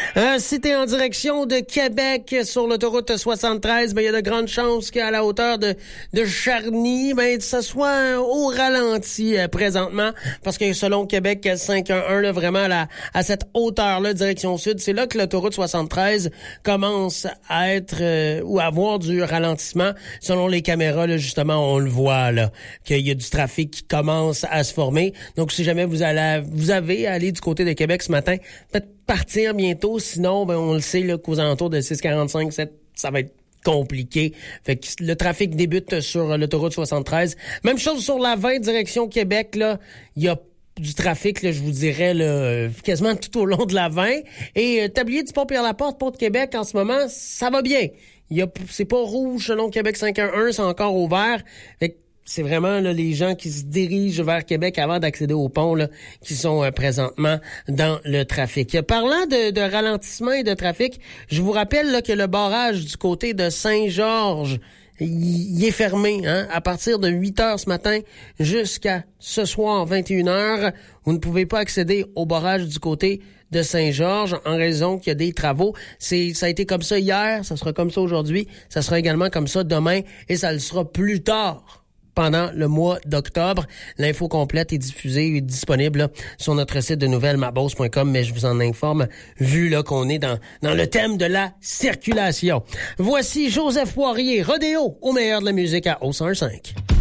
Si t'es en direction de Québec sur l'autoroute 73, ben il y a de grandes chances qu'à la hauteur de Charny, ben ça soit au ralenti présentement, parce que selon Québec 511, là, vraiment à cette hauteur-là, direction sud, c'est là que l'autoroute 73 commence à être ou à avoir du ralentissement. Selon les caméras, là, justement, on le voit là, qu'il y a du trafic qui commence à se former. Donc, si jamais vous avez à aller du côté de Québec ce matin, peut-être partir bientôt. Sinon, ben on le sait là, qu'aux alentours de 6h45, ça va être compliqué. Fait que le trafic débute sur l'autoroute 73. Même chose sur la 20 direction Québec. Là, il y a du trafic, là, je vous dirais, là, quasiment tout au long de la 20. Et tablier du Pont-Pierre-Laporte, Pont de Québec, en ce moment, ça va bien. C'est pas rouge selon Québec 511, c'est encore au vert. Fait que c'est vraiment là, les gens qui se dirigent vers Québec avant d'accéder au pont là, qui sont présentement dans le trafic. Parlant de ralentissement et de trafic, je vous rappelle là, que le barrage du côté de Saint-Georges, il est fermé à partir de 8h ce matin jusqu'à ce soir 21h. Vous ne pouvez pas accéder au barrage du côté de Saint-Georges en raison qu'il y a des travaux. Ça a été comme ça hier, ça sera comme ça aujourd'hui, ça sera également comme ça demain et ça le sera plus tard pendant le mois d'octobre. L'info complète est diffusée et disponible là, sur notre site de nouvelles mabose.com, mais je vous en informe vu là qu'on est dans le thème de la circulation. Voici Joseph Poirier, Rodéo, au meilleur de la musique à O105.